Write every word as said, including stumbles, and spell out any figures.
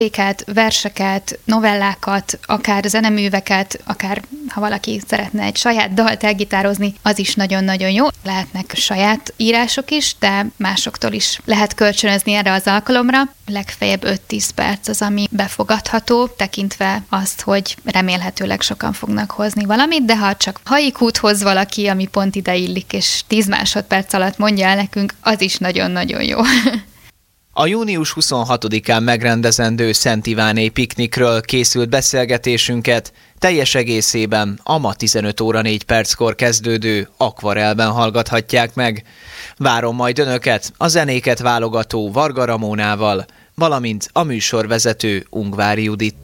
Éket, verseket, novellákat, akár zeneműveket, akár ha valaki szeretne egy saját dalt elgitározni, az is nagyon-nagyon jó. Lehetnek saját írások is, de másoktól is lehet kölcsönözni erre az alkalomra. Legfeljebb öt-tíz perc az, ami befogadható, tekintve azt, hogy remélhetőleg sokan fognak hozni valamit, de ha csak haikút hoz valaki, ami pont ide illik, és tíz másodperc alatt mondja el nekünk, az is nagyon-nagyon jó. A június huszonhatodikán megrendezendő Szent Iváné piknikről készült beszélgetésünket teljes egészében a ma tizenöt óra négy perckor kezdődő Akvarellben hallgathatják meg. Várom majd önöket a zenéket válogató Varga Ramónával, valamint a műsorvezető Ungvári Judit.